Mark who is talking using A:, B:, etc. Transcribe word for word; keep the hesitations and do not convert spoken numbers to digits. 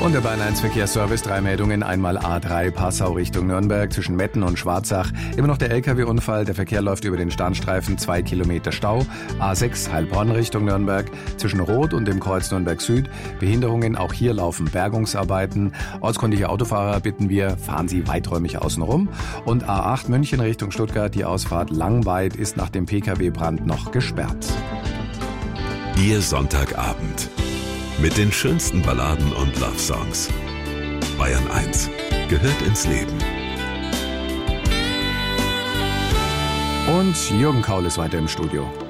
A: Und der Bayern eins Verkehrsservice, drei Meldungen, einmal A drei Passau Richtung Nürnberg zwischen Metten und Schwarzach. Immer noch der L K W-Unfall, der Verkehr läuft über den Standstreifen, zwei Kilometer Stau. A sechs Heilbronn Richtung Nürnberg zwischen Rot und dem Kreuz Nürnberg Süd. Behinderungen, auch hier laufen Bergungsarbeiten. Ortskundige Autofahrer bitten wir, fahren Sie weiträumig außenrum. Und A acht München Richtung Stuttgart, die Ausfahrt Langweid ist nach dem P K W-Brand noch gesperrt.
B: Ihr Sonntagabend. Mit den schönsten Balladen und Love-Songs. Bayern eins gehört ins Leben.
A: Und Jürgen Kaul ist weiter im Studio.